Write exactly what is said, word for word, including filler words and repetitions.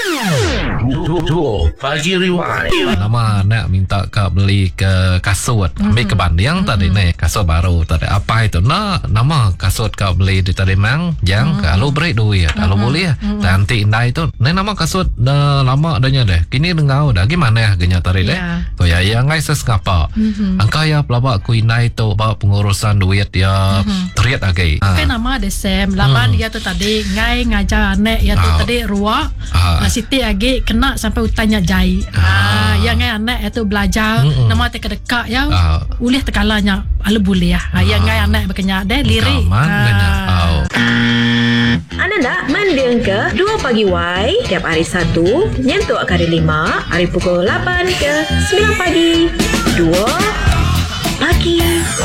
Duo Pagi Rewind. Nama nak minta kau beli ke kasut, ambil ke banding tadi ni kasut baru tadi apa itu nak nama kasut kau beli di tadi mang yang kalau beri duit kalau boleh nanti indah itu ni nama kasut dah lama adanya deh kini dengau dah gimana ya genya tadi deh so ya yang guys ngapa angka ya pelabak ku indah itu bawa pengurusan duit ya teriak lagi kan nama ada Sam laman dia tu tadi ngai ngajar anak ya tu tadi ruak Siti lagi kena sampai utanya jai ah yang ngai anak itu belajar nama te kedekak ya ulih tekalanya ala boleh ya yang ngai anak berkenyak deh lirik Anda nak mendeng ke dua Pagi Y tiap hari Sabtu nyentuk kali lima hari pukul lapan ke sembilan pagi. dua Pagi